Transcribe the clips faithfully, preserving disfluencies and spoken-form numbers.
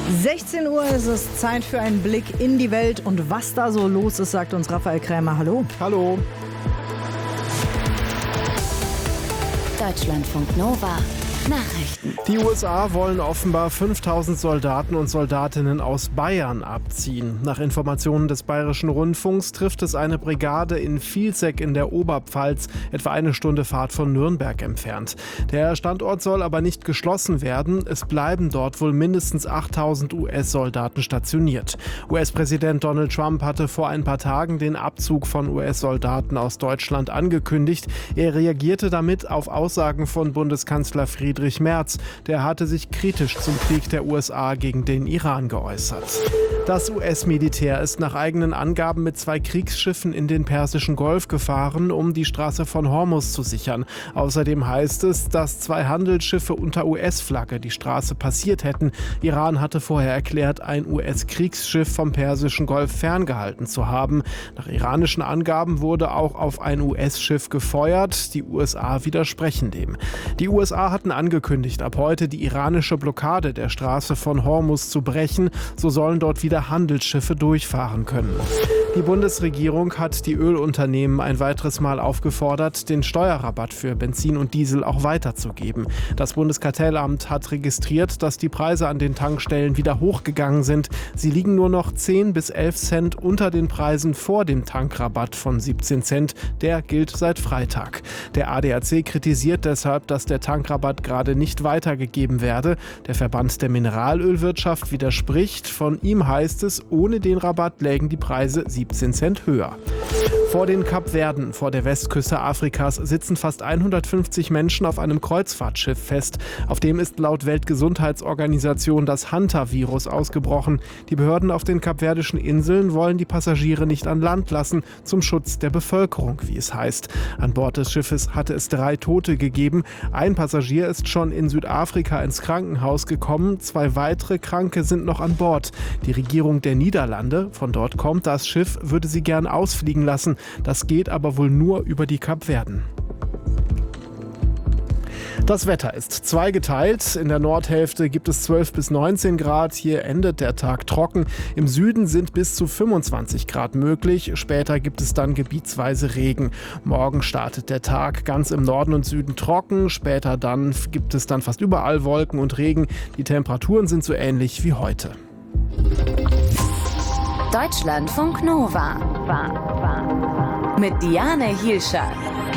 sechzehn Uhr ist es Zeit für einen Blick in die Welt und was da so los ist, sagt uns Raphael Krämer. Hallo. Hallo. Deutschlandfunk Nova. Nachrichten. Die U S A wollen offenbar fünftausend Soldaten und Soldatinnen aus Bayern abziehen. Nach Informationen des Bayerischen Rundfunks trifft es eine Brigade in Vilseck in der Oberpfalz, etwa eine Stunde Fahrt von Nürnberg entfernt. Der Standort soll aber nicht geschlossen werden. Es bleiben dort wohl mindestens achttausend U S-Soldaten stationiert. U S-Präsident Donald Trump hatte vor ein paar Tagen den Abzug von U S-Soldaten aus Deutschland angekündigt. Er reagierte damit auf Aussagen von Bundeskanzler Friedrich Merz. Der hatte sich kritisch zum Krieg der U S A gegen den Iran geäußert. Das U S-Militär ist nach eigenen Angaben mit zwei Kriegsschiffen in den Persischen Golf gefahren, um die Straße von Hormuz zu sichern. Außerdem heißt es, dass zwei Handelsschiffe unter U S-Flagge die Straße passiert hätten. Iran hatte vorher erklärt, ein U S-Kriegsschiff vom Persischen Golf ferngehalten zu haben. Nach iranischen Angaben wurde auch auf ein U S-Schiff gefeuert. Die U S A widersprechen dem. Die U S A hatten angekündigt, ab heute die iranische Blockade der Straße von Hormuz zu brechen. So sollen dort wieder Handelsschiffe durchfahren können. Die Bundesregierung hat die Ölunternehmen ein weiteres Mal aufgefordert, den Steuerrabatt für Benzin und Diesel auch weiterzugeben. Das Bundeskartellamt hat registriert, dass die Preise an den Tankstellen wieder hochgegangen sind. Sie liegen nur noch zehn bis elf Cent unter den Preisen vor dem Tankrabatt von siebzehn Cent. Der gilt seit Freitag. Der A D A C kritisiert deshalb, dass der Tankrabatt gerade nicht weitergegeben werde. Der Verband der Mineralölwirtschaft widerspricht. Von ihm heißt es, ohne den Rabatt lägen die Preise siebzehn Cent höher. Vor den Kapverden, vor der Westküste Afrikas, sitzen fast hundertfünfzig Menschen auf einem Kreuzfahrtschiff fest. Auf dem ist laut Weltgesundheitsorganisation das Hantavirus ausgebrochen. Die Behörden auf den kapverdischen Inseln wollen die Passagiere nicht an Land lassen, zum Schutz der Bevölkerung, wie es heißt. An Bord des Schiffes hatte es drei Tote gegeben. Ein Passagier ist schon in Südafrika ins Krankenhaus gekommen. Zwei weitere Kranke sind noch an Bord. Die Regierung der Niederlande, von dort kommt das Schiff, würde sie gern ausfliegen lassen. Das geht aber wohl nur über die Kapverden. Das Wetter ist zweigeteilt. In der Nordhälfte gibt es zwölf bis neunzehn Grad. Hier endet der Tag trocken. Im Süden sind bis zu fünfundzwanzig Grad möglich. Später gibt es dann gebietsweise Regen. Morgen startet der Tag ganz im Norden und Süden trocken. Später dann gibt es dann fast überall Wolken und Regen. Die Temperaturen sind so ähnlich wie heute. Deutschlandfunk Nova. Mit Diane Hielscher.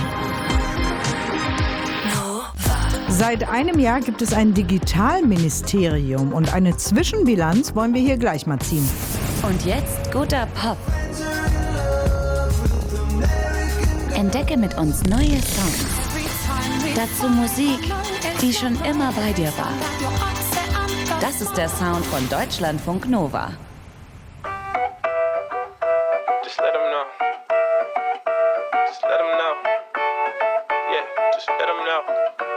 Seit einem Jahr gibt es ein Digitalministerium und eine Zwischenbilanz wollen wir hier gleich mal ziehen. Und jetzt guter Pop. Entdecke mit uns neue Songs. Dazu Musik, die schon immer bei dir war. Das ist der Sound von Deutschlandfunk Nova. Just let 'em know. Just let 'em know. Yeah, just let 'em know.